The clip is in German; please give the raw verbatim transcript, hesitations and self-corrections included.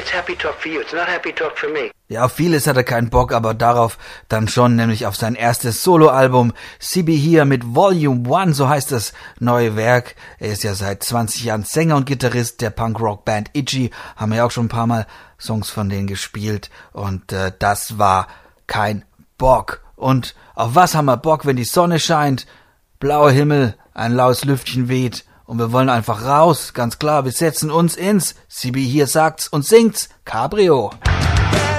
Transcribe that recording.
it's happy talk for you. It's not happy talk for me. Ja, auf vieles hat er keinen Bock, aber darauf dann schon, nämlich auf sein erstes Soloalbum C B Here mit Volume One, so heißt das neue Werk. Er ist ja seit zwanzig Jahren Sänger und Gitarrist der Punk-Rock-Band Itchy, haben wir ja auch schon ein paar Mal Songs von denen gespielt und äh, das war kein Bock. Und auf was haben wir Bock, wenn die Sonne scheint, blauer Himmel, ein laues Lüftchen weht und wir wollen einfach raus, ganz klar, wir setzen uns ins C B Here sagt's und singt's Cabrio.